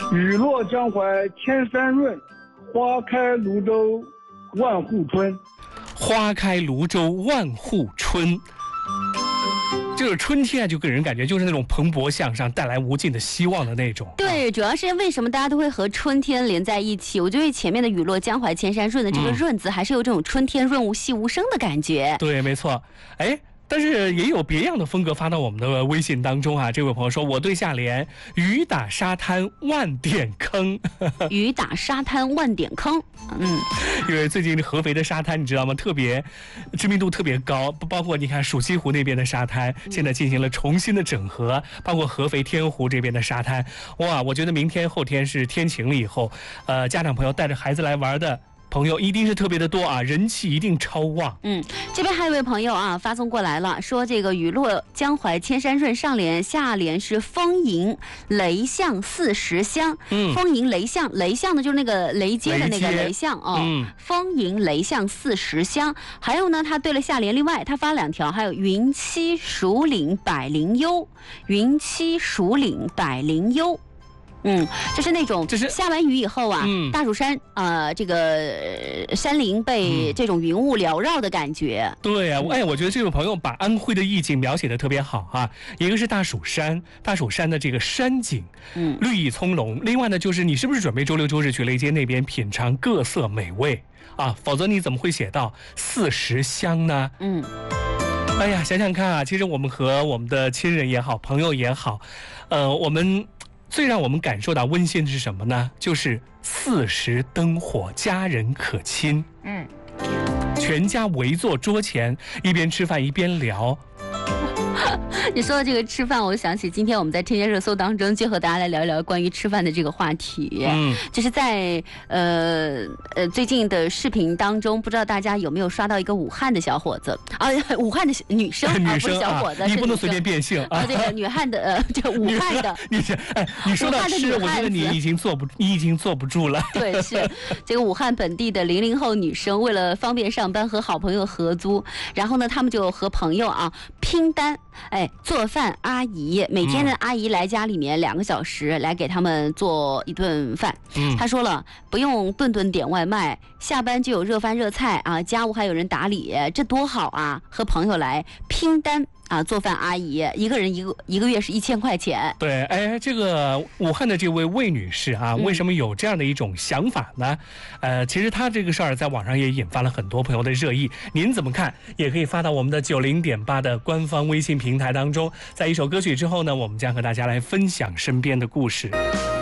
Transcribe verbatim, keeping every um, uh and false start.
雨落江淮千山润，花开泸州万户春。 花开泸州万户春。这个春天啊，就给人感觉就是那种蓬勃向上、带来无尽的希望的那种。 对，主要是为什么大家都会和春天连在一起？我觉得前面的雨落江淮千山润的这个润字，还是有这种春天润物细无声的感觉。 对，没错。哎，但是也有别样的风格发到我们的微信当中啊。这位朋友说，我对下联雨打沙滩万点坑。 雨打沙滩万点坑。嗯， 因为最近合肥的沙滩你知道吗，特别知名度特别高，包括你看蜀西湖那边的沙滩现在进行了重新的整合，包括合肥天湖这边的沙滩。哇，我觉得明天后天是天晴了以后，呃，家长朋友带着孩子来玩的朋友一定是特别的多啊，人气一定超旺。 嗯，这边还有一位朋友啊发送过来了，说这个雨落江淮千山润，上联下联是风迎雷巷四十香。嗯，风迎雷巷，雷巷呢就是那个雷街的那个雷巷哦。嗯，风迎雷巷四十香。还有呢，他对了下联，另外他发两条，还有云栖蜀岭百灵幽，云栖蜀岭百灵幽。嗯，就是那种，就是下完雨以后啊，嗯、大蜀山呃，这个山林被这种云雾缭绕的感觉。 嗯、对啊，哎，我觉得这位朋友把安徽的意境描写的特别好啊。一个是大蜀山，大蜀山的这个山景，嗯，绿意葱茏。另外呢，就是你是不是准备周六周日去雷街那边品尝各色美味啊？否则你怎么会写到四十香呢？嗯。哎呀，想想看啊，其实我们和我们的亲人也好，朋友也好，呃，我们。最让我们感受到温馨的是什么呢？就是四时灯火，家人可亲。嗯，全家围坐桌前，一边吃饭一边聊。 你说到这个吃饭，我就想起今天我们在天天热搜当中，就和大家来聊一聊关于吃饭的这个话题。嗯，就是在呃呃最近的视频当中，不知道大家有没有刷到一个武汉的小伙子啊，武汉的女生， 女生、啊、 不是小伙子， 啊、你不能随便变性啊。这个女汉的呃，这武汉的， 你是哎，你说到吃，我觉得你已经坐不，你已经坐不住了。 对，是这个武汉本地的零零后女生，为了方便上班和好朋友合租，然后呢，他们就和朋友啊拼单。哎，做饭阿姨每天的阿姨来家里面两个小时来给他们做一顿饭。嗯，他说了，不用顿顿点外卖，下班就有热饭热菜啊，家务还有人打理，这多好啊！和朋友来拼单啊，做饭阿姨一个人一个一个月是一千块钱。 对，哎，这个武汉的这位魏女士啊，为什么有这样的一种想法呢？嗯、呃，其实她这个事儿在网上也引发了很多朋友的热议，您怎么看？也可以发到我们的九零点八的官方微信平台当中。在一首歌曲之后呢，我们将和大家来分享身边的故事。